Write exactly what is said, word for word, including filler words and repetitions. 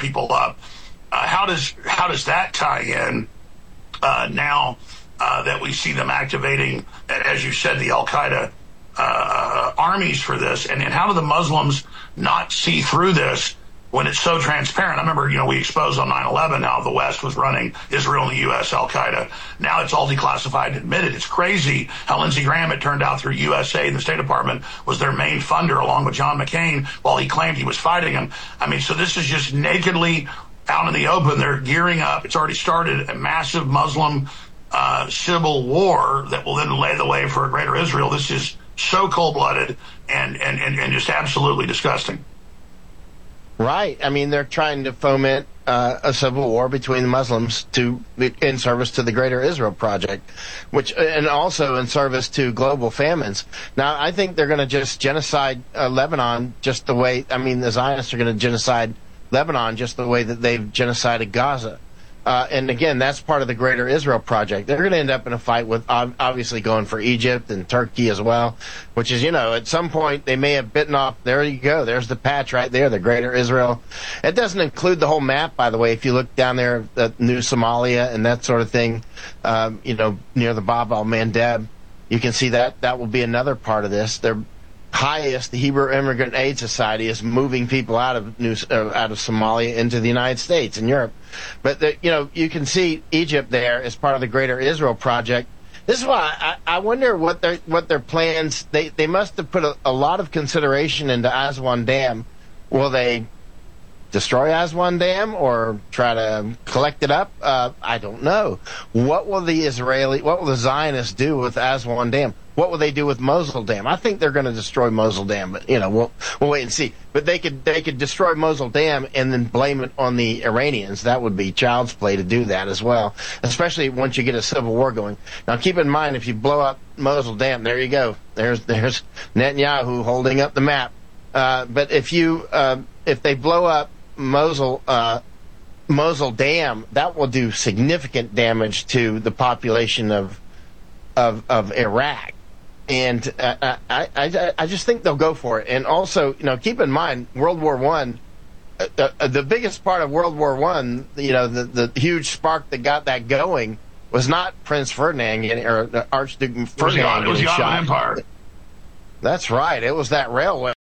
people up. Uh, how does how does that tie in uh, now uh, that we see them activating, as you said, the Al Qaeda uh, armies for this, and, and how do the Muslims not see through this when it's so transparent? I remember, you know, we exposed on nine eleven how the West was running Israel and the U S Al Qaeda. Now it's all declassified and admitted. It's crazy how Lindsey Graham, it turned out through U S A and the State Department, was their main funder along with John McCain while he claimed he was fighting him. I mean, so this is just nakedly out in the open. They're gearing up. It's already started a massive Muslim uh, civil war that will then lay the way for a greater Israel. This is so cold-blooded and, and, and, and just absolutely disgusting. Right. I mean, they're trying to foment uh, a civil war between the Muslims to in service to the Greater Israel Project, which and also in service to global famines. Now, I think they're going to just genocide uh, Lebanon just the way, I mean, the Zionists are going to genocide Lebanon just the way that they've genocided Gaza. Uh, and again, that's part of the Greater Israel Project. They're going to end up in a fight with ob- obviously going for Egypt and Turkey as well, which is, you know, at some point they may have bitten off. There you go. There's the patch right there, the Greater Israel. It doesn't include the whole map, by the way. If you look down there at New Somalia and that sort of thing, um, you know, near the Bab al-Mandeb, you can see that that will be another part of this. They're highest, the Hebrew Immigrant Aid Society is moving people out of New, uh, out of Somalia into the United States and Europe. But, the, you know, you can see Egypt there as part of the Greater Israel Project. This is why I, I wonder what their what their plans, they, they must have put a, a lot of consideration into Aswan Dam. Will they destroy Aswan Dam or try to collect it up? Uh, I don't know. What will the Israeli, what will the Zionists do with Aswan Dam? What will they do with Mosul Dam? I think they're going to destroy Mosul Dam, but you know, we'll we'll wait and see. But they could they could destroy Mosul Dam and then blame it on the Iranians. That would be child's play to do that as well, especially once you get a civil war going. Now, keep in mind, if you blow up Mosul Dam, there you go. There's there's Netanyahu holding up the map. Uh, but if you uh, if they blow up Mosul uh, Mosul Dam, that will do significant damage to the population of of of Iraq. And uh, I, I, I just think they'll go for it. And also, you know, keep in mind, World War One, uh, uh, the biggest part of World War One, you know, the, the huge spark that got that going was not Prince Ferdinand getting, or Archduke Ferdinand it was the, it was getting the shot. Ottoman Empire. That's right. It was that railway.